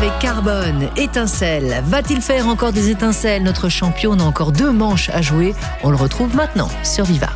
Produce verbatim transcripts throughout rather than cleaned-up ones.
avec Carbone, étincelle. Va-t-il faire encore des étincelles? Notre champion a encore deux manches à jouer. On le retrouve maintenant sur Viva.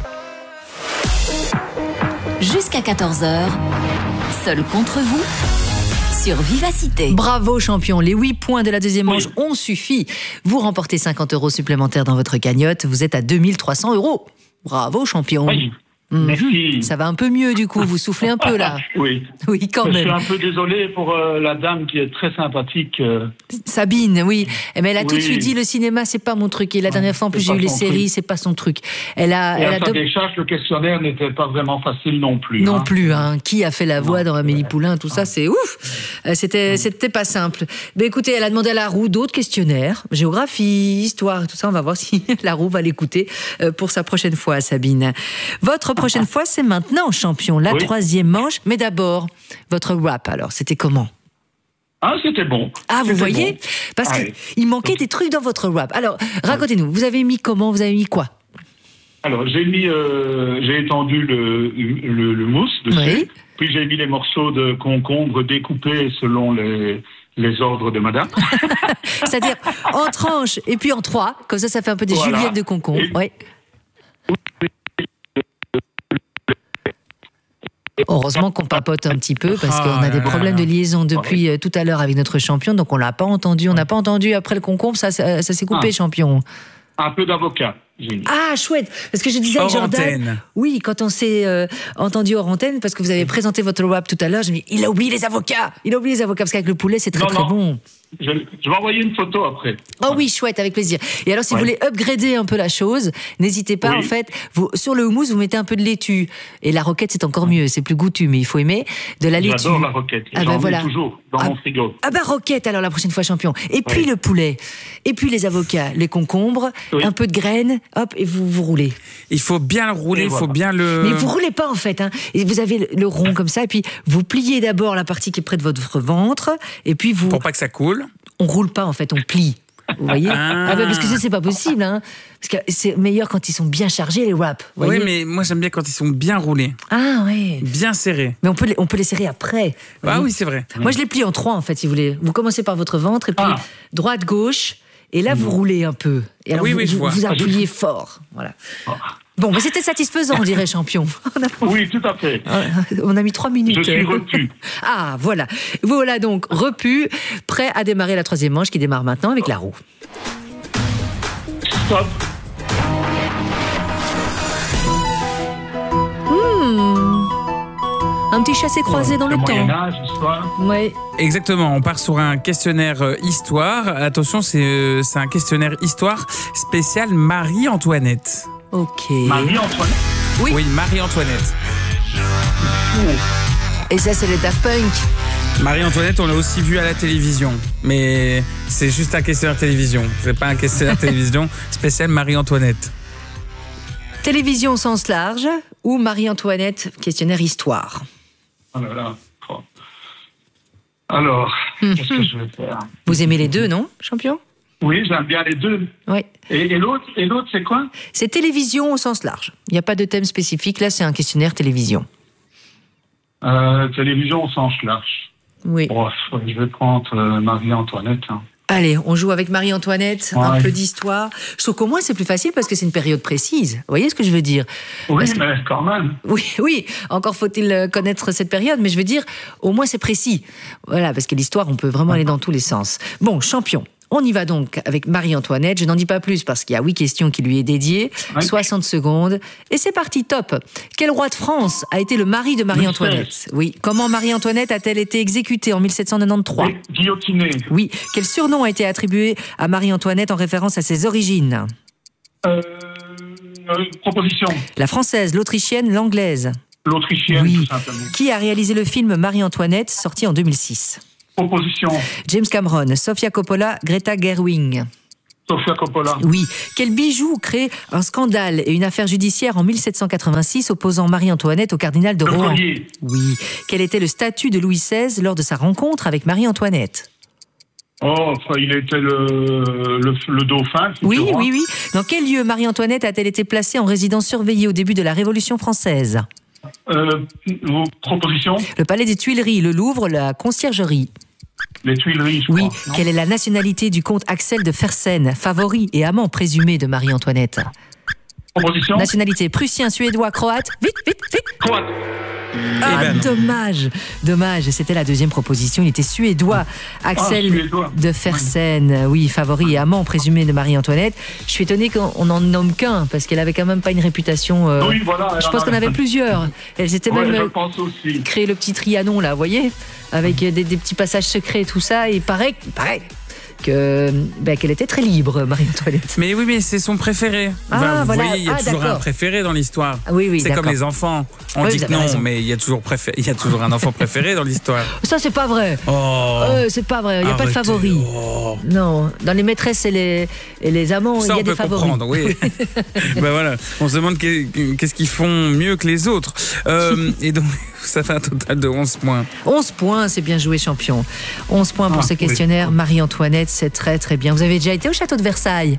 Jusqu'à quatorze heures, seul contre vous, sur Vivacité. Bravo champion, les huit points de la deuxième manche oui. ont suffi. Vous remportez cinquante euros supplémentaires dans votre cagnotte. Vous êtes à deux mille trois cents euros. Bravo champion. Oui. Mmh. Merci. Ça va un peu mieux du coup, vous soufflez un peu là. Oui. Oui, quand Je même. suis un peu désolé pour euh, la dame qui est très sympathique. Euh... Sabine, oui. Mais elle a oui. tout de suite dit le cinéma, c'est pas mon truc. Et la dernière fois, en plus, j'ai eu les séries, truc. c'est pas son truc. Elle a. Et elle à a sa de... décharge, le questionnaire n'était pas vraiment facile non plus. Non hein. plus, hein. Qui a fait la voix non, dans Amélie ouais. Poulain, tout ça, c'est ouf. Euh, c'était, c'était pas simple. Mais écoutez, elle a demandé à la roue d'autres questionnaires, géographie, histoire, tout ça. On va voir si la roue va l'écouter pour sa prochaine fois, Sabine. Votre prochaine fois, c'est maintenant. Maintenant, champion, la oui. troisième manche. Mais d'abord, votre rap, alors, c'était comment? Ah, c'était bon. Ah, vous c'était voyez bon. Parce ah, qu'il oui. manquait des trucs dans votre rap. Alors, racontez-nous, vous avez mis comment? Vous avez mis quoi? Alors, j'ai mis, euh, j'ai étendu le, le, le mousse dessus. Oui. Puis j'ai mis les morceaux de concombre découpés selon les... les ordres de madame. C'est-à-dire en tranches et puis en trois. Comme ça, ça fait un peu des voilà. juliennes de concombre. Et... Oui. Heureusement qu'on papote un petit peu parce qu'on a des problèmes de liaison depuis tout à l'heure avec notre champion, donc on l'a pas entendu. On n'a pas entendu après le concombre, ça, ça, ça s'est coupé, ah. champion. Un peu d'avocat. Ah, chouette. Parce que je disais avec Jordan. Antenne. Oui, quand on s'est euh, entendu hors antenne, parce que vous avez présenté votre rap tout à l'heure, je me dis, il a oublié les avocats. Il a oublié les avocats parce qu'avec le poulet, c'est très non, très non. bon. Je, je vais envoyer une photo après. Oh ouais. oui, chouette, avec plaisir. Et alors, si ouais. vous voulez upgrader un peu la chose, n'hésitez pas, oui. en fait, vous, sur le houmous, vous mettez un peu de laitue. Et la roquette, c'est encore mieux, c'est plus goûtu, mais il faut aimer de la laitue. J'adore la roquette, ah j'en ben ai voilà. toujours dans ah, mon frigo. Ah bah roquette, alors la prochaine fois, champion. Et puis oui. le poulet, et puis les avocats, les concombres, oui. un peu de graines, hop, et vous vous roulez. Il faut bien le rouler, il voilà. faut bien le... Mais vous roulez pas, en fait, hein. Et vous avez le, le rond comme ça, et puis vous pliez d'abord la partie qui est près de votre ventre, et puis vous... Pour pas que ça coule. On roule pas, en fait, on plie. Vous voyez ah. ah bah parce que ça, c'est pas possible. Hein. Parce que c'est meilleur quand ils sont bien chargés, les wraps. Oui, mais moi, j'aime bien quand ils sont bien roulés. Ah, oui. Bien serrés. Mais on peut les, on peut les serrer après. Ah oui, c'est vrai. Moi, je les plie en trois, en fait, si vous voulez. Vous commencez par votre ventre, et puis ah. droite, gauche, et là, mmh. vous roulez un peu. Et alors, oui, vous, oui, je vous, vois. vous appuyez fort. Voilà. Oh. Bon, mais c'était satisfaisant, on dirait, champion. On a... Oui, tout à fait. On a mis trois minutes. Je suis repu. Ah, voilà. Voilà donc, repu, prêt à démarrer la troisième manche qui démarre maintenant avec la roue. Stop. Mmh. Un petit chassé-croisé dans le, le temps. Moyen-Âge, histoire. Oui. Exactement, on part sur un questionnaire euh, histoire. Attention, c'est, euh, c'est un questionnaire histoire spécial Marie-Antoinette. Ok. Marie-Antoinette? Oui. Oui, Marie-Antoinette. Et ça, c'est le Daft Punk. Marie-Antoinette, on l'a aussi vu à la télévision. Mais c'est juste un questionnaire télévision. C'est pas un questionnaire télévision spécial Marie-Antoinette. Télévision au sens large ou Marie-Antoinette, questionnaire histoire? Oh là là. Oh. Alors, mmh. qu'est-ce que je vais faire? Vous aimez les deux, non, champion? Oui, j'aime bien les deux. Oui. Et, et l'autre, et l'autre, c'est quoi? C'est télévision au sens large. Il n'y a pas de thème spécifique. Là, c'est un questionnaire télévision. Euh, télévision au sens large. Oui. Oh, je vais prendre euh, Marie-Antoinette. Hein. Allez, on joue avec Marie-Antoinette, ouais. un peu d'histoire. Je trouve qu'au moins, c'est plus facile parce que c'est une période précise. Vous voyez ce que je veux dire? Oui, parce mais que... quand même. Oui, oui. Encore faut-il connaître cette période, mais je veux dire, au moins, c'est précis. Voilà, parce que l'histoire, on peut vraiment aller dans tous les sens. Bon, champion. On y va donc avec Marie-Antoinette. Je n'en dis pas plus parce qu'il y a huit questions qui lui est dédiées. Oui. soixante secondes. Et c'est parti, top. Quel roi de France a été le mari de Marie-Antoinette? Oui. Comment Marie-Antoinette a-t-elle été exécutée en mille sept cent quatre-vingt-treize? Oui, guillotinée. Oui. Quel surnom a été attribué à Marie-Antoinette en référence à ses origines? euh, euh, Proposition. La française, l'autrichienne, l'anglaise? L'autrichienne, oui. tout simplement. Qui a réalisé le film Marie-Antoinette, sorti en deux mille six? Proposition. James Cameron, Sofia Coppola, Greta Gerwig. Sofia Coppola. Oui. Quel bijou crée un scandale et une affaire judiciaire en mille sept cent quatre-vingt-six opposant Marie-Antoinette au cardinal de Rohan? Oui. Quel était le statut de Louis seize lors de sa rencontre avec Marie-Antoinette? Oh, il était le, le, le dauphin. Oui, oui, oui. Dans quel lieu Marie-Antoinette a-t-elle été placée en résidence surveillée au début de la Révolution française? Euh, vos propositions? Le palais des Tuileries, le Louvre, la Conciergerie. Les Tuileries, je Oui, crois. non quelle est la nationalité du comte Axel de Fersen, favori et amant présumé de Marie-Antoinette? Proposition Nationalité prussien, suédois, croate. Vite, vite, vite. Croate. Ah, Eh ben non. dommage, dommage. C'était la deuxième proposition. Il était suédois. Axel Ah, suédois. de Fersen, oui, favori et amant présumé de Marie-Antoinette. Je suis étonnée qu'on n'en nomme qu'un, parce qu'elle avait quand même pas une réputation. euh, Oui, voilà. elle je en pense qu'on avait avait- plusieurs. Elle s'était Ouais, même je euh, pense aussi. créé le petit Trianon, là, vous voyez, avec euh, des, des petits passages secrets et tout ça. Et il paraît, il paraît que, ben, qu'elle était très libre, Marie-Antoinette. Mais oui, mais c'est son préféré. Ah, Enfin, vous voilà. voyez, il y a Ah, toujours un d'accord. préféré dans l'histoire. Ah, oui, oui, c'est d'accord. comme les enfants. On Oui, dit vous que avez non, raison. mais il y a toujours préfé- il y a toujours un enfant préféré dans l'histoire. Ça, c'est pas vrai. Oh. Euh, c'est pas vrai. Il n'y a pas de Arrêtez. favoris. Oh. Non, dans les maîtresses et les, et les amants, il Ça, y a on des peut favoris. comprendre, oui. Ben voilà, on se demande qu'est- qu'est-ce qu'ils font mieux que les autres. Euh, et donc, ça fait un total de onze points. onze points, c'est bien joué, champion. onze points pour Ah, ce oui. questionnaire. Marie-Antoinette, c'est très très bien. Vous avez déjà été au château de Versailles?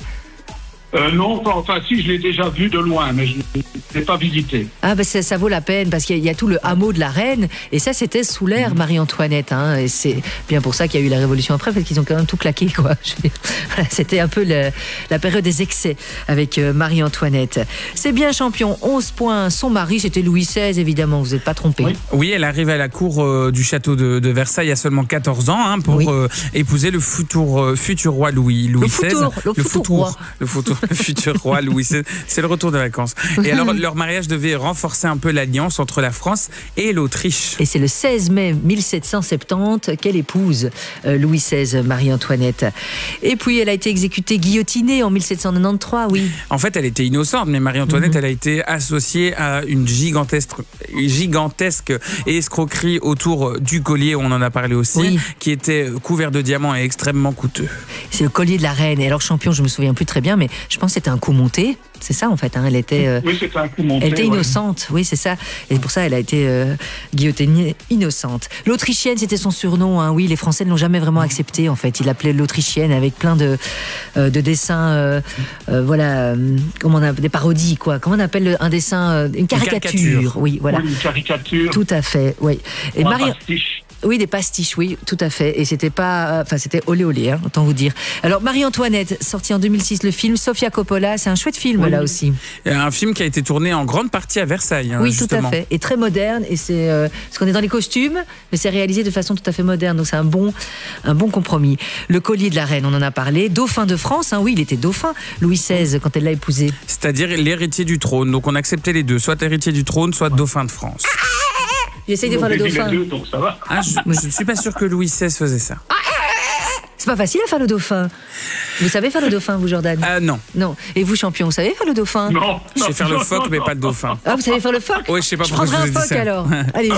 Euh, non, pas- enfin, si, je l'ai déjà vu de loin, mais je ne l'ai pas visité. Ah ben ça, ça vaut la peine parce qu'il y a tout le hameau de la reine et ça c'était sous l'ère Marie-Antoinette hein, et c'est bien pour ça qu'il y a eu la révolution après parce qu'ils ont quand même tout claqué quoi. Je veux dire, voilà, c'était un peu le, la période des excès avec euh, Marie-Antoinette. C'est bien champion, onze points. Son mari c'était Louis seize évidemment, vous n'êtes pas trompé. Oui. Oui, elle arrive à la cour euh, du château de, de Versailles à seulement quatorze ans hein, pour Oui. euh, épouser le futur, euh, futur roi Louis, Louis Le seize. futur, le futur roi. Le futur, le futur roi Louis seize. C'est le retour de vacances. Et alors, leur mariage devait renforcer un peu l'alliance entre la France et l'Autriche. Et c'est le seize mai mille sept cent soixante-dix qu'elle épouse euh, Louis seize, Marie-Antoinette. Et puis elle a été exécutée, guillotinée en mille sept cent quatre-vingt-treize, oui. En fait, elle était innocente, mais Marie-Antoinette, Mhm. elle a été associée à une gigantesque, gigantesque escroquerie autour du collier, on en a parlé aussi, Oui. qui était couvert de diamants et extrêmement coûteux. C'est le collier de la reine. Et alors champion, je me souviens plus très bien, mais je pense que c'était un coup monté. C'est ça en fait. Hein. Elle était, euh, Oui, c'est un coup monté. elle était ouais. innocente. Oui, c'est ça. Et pour ça, elle a été euh, guillotinée innocente. L'Autrichienne, c'était son surnom. Hein. Oui, les Français ne l'ont jamais vraiment accepté. En fait, il l'appelait l'Autrichienne avec plein de euh, de dessins. Euh, euh, voilà, euh, comment on a des parodies quoi. Comment on appelle un dessin, euh, une caricature. caricature. Oui, voilà. Oui, une caricature. Tout à fait. Oui. Et ou un Marie. pastiche. Oui, des pastiches, oui, tout à fait. Et c'était pas, enfin, c'était olé olé, hein, autant vous dire. Alors, Marie-Antoinette, sorti en deux mille six, le film, Sofia Coppola, c'est un chouette film, Oui. là aussi. Un film qui a été tourné en grande partie à Versailles, hein, Oui, justement. tout à fait. Et très moderne. Et c'est, euh, parce qu'on est dans les costumes, mais c'est réalisé de façon tout à fait moderne. Donc, c'est un bon, un bon compromis. Le collier de la reine, on en a parlé. Dauphin de France, hein, oui, il était dauphin. Louis seize, quand elle l'a épousé. C'est-à-dire l'héritier du trône. Donc on acceptait les deux, soit héritier du trône, soit dauphin de France. J'essaye de Ils ont faire le fait les dauphin. deux, donc ça va. Ah, je ne suis pas sûr que Louis seize faisait ça. C'est pas facile à faire le dauphin. Vous savez faire le dauphin, vous, Jordan? Ah non, Non. Et vous, champion, vous savez faire le dauphin? Non, je sais non, faire le non, phoque, non, mais non. pas le dauphin. Ah, vous savez faire le phoque? Oui, je sais pas Je pourquoi prendrai je un vous ai dit phoque ça. alors. Allez-y.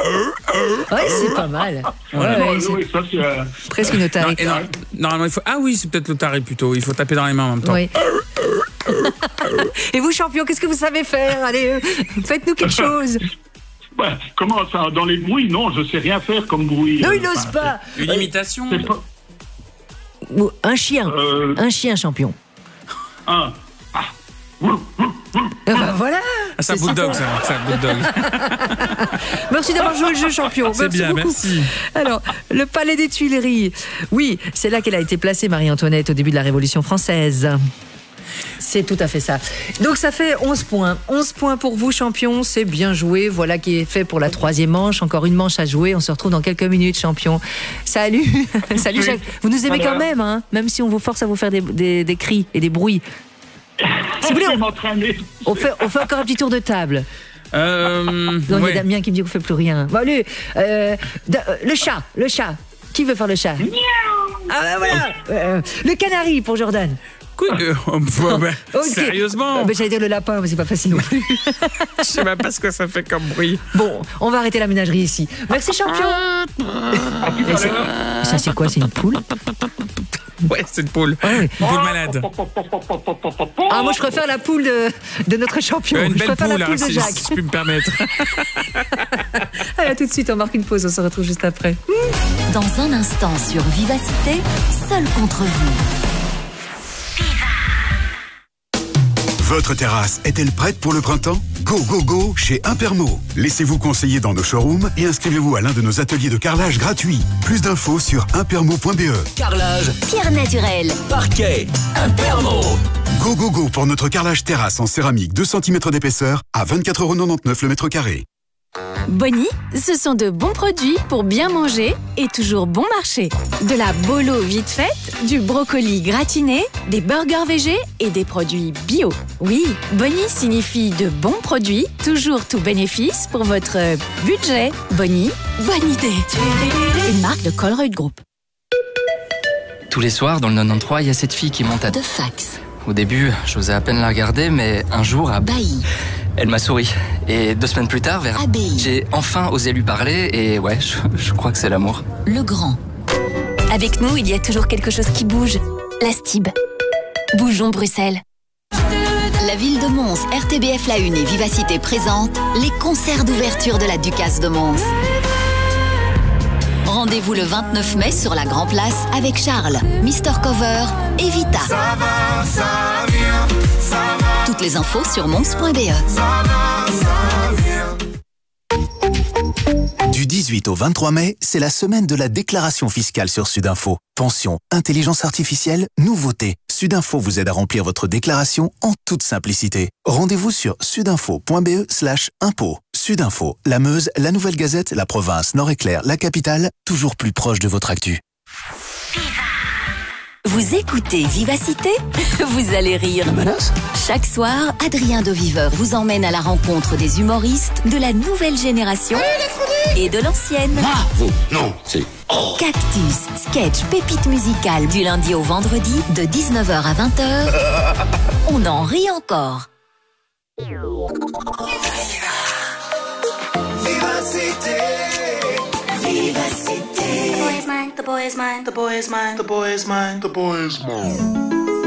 Ouais, c'est pas mal. Voilà. Ouais, Non, ouais, c'est oui, ça, c'est, euh, presque une Non, otarie. et non, normalement, il faut. Ah oui, c'est peut-être l'otarie plutôt. Il faut taper dans les mains en même temps. Oui. Et vous, champion, qu'est-ce que vous savez faire? Allez, euh, faites-nous quelque chose. ouais, comment ça? Dans les bruits, non, je sais rien faire comme bruit. Non, euh, il n'ose enfin, pas. Une imitation. c'est pas- Ou Un chien. Euh, Un chien, champion. un. Euh, bah, voilà. Ah, c'est un C'est bulldog, super. ça. C'est un bulldog. Merci d'avoir joué le jeu, champion. C'est bien, beaucoup. merci. Alors, le palais des Tuileries. Oui, c'est là qu'elle a été placée, Marie-Antoinette, au début de la Révolution française. C'est tout à fait ça. Donc ça fait onze points. onze points pour vous, champion. C'est bien joué. Voilà qui est fait pour la troisième manche. Encore une manche à jouer. On se retrouve dans quelques minutes, champion. Salut. Salut, Jacques. Vous nous aimez Alors. quand même, hein, même si on vous force à vous faire des, des- des cris et des bruits. Si vous voulez, Je vais on, m'entraîner. on fait, on fait encore un petit tour de table. Euh, Non, il y a ouais. Damien qui me dit qu'on fait plus rien. Bon, allez, euh, da- euh, le chat, le chat. Qui veut faire le chat? Ah ben voilà. Euh, le canari pour Jordan. Quoi, euh, bah, bah, Ok. Sérieusement, Euh, ben, j'allais dire le lapin, mais c'est pas facile non plus. je sais même pas ce que ça fait comme bruit. Bon, on va arrêter la ménagerie ici. Merci, champion. Et c'est- ça, c'est quoi? C'est une poule? Ouais, c'est une poule. Ah oui. Une poule malade. Ah, moi, je préfère la poule de, de notre champion. Euh, une je belle préfère poule, la poule hein, de si, Jacques. si je puis me permettre. Allez, à tout de suite, on marque une pause, on se retrouve juste après. Dans un instant sur Vivacité, seul contre vous. Votre terrasse est-elle prête pour le printemps ? Go, go, go chez Impermo. Laissez-vous conseiller dans nos showrooms et inscrivez-vous à l'un de nos ateliers de carrelage gratuits. Plus d'infos sur impermo point b e. Carrelage, Pierre naturel, parquet, Impermo. Go, go, go pour notre carrelage terrasse en céramique deux centimètres d'épaisseur à vingt-quatre euros quatre-vingt-dix-neuf le mètre carré. Boni, ce sont de bons produits pour bien manger et toujours bon marché. De la bolo vite faite, du brocoli gratiné, des burgers végés et des produits bio. Oui, Boni signifie de bons produits, toujours tout bénéfice pour votre budget. Boni, bonne idée. Une marque de Colruyt Group. Tous les soirs, dans le quatre-vingt-treize, il y a cette fille qui monte à... de fax, Au début, j'osais à peine la regarder, mais un jour, à... bailli, elle m'a souri. Et deux semaines plus tard, vers... abbaye, j'ai enfin osé lui parler, et ouais, je, je crois que c'est l'amour. le grand. Avec nous, il y a toujours quelque chose qui bouge. La Stib. Bougeons Bruxelles. La ville de Mons, R T B F La Une et Vivacité présentent les concerts d'ouverture de la Ducasse de Mons. Rendez-vous le vingt-neuf mai sur la Grand Place avec Charles, Mister Cover et Vita. Ça va, ça vient, ça va. Toutes les infos sur mons point b e. Ça va, ça vient. Du dix-huit au vingt-trois mai, c'est la semaine de la déclaration fiscale sur Sudinfo. Pension, intelligence artificielle, nouveauté. Sudinfo vous aide à remplir votre déclaration en toute simplicité. Rendez-vous sur sudinfo point b e slash impôt. Sudinfo, la Meuse, la Nouvelle Gazette, la province, Nord-Éclair, la capitale, toujours plus proche de votre actu. Vous écoutez Vivacité? Vous allez rire. Chaque soir, Adrien de Viveur vous emmène à la rencontre des humoristes de la nouvelle génération et de l'ancienne. Bravo. Non, c'est... Oh. Cactus, sketch, pépite musicale du lundi au vendredi de dix-neuf heures à vingt heures. On en rit encore. Vivacité. Vivacité. The boy is mine, the boy is mine, the boy is mine, the boy is mine, the boy is mine.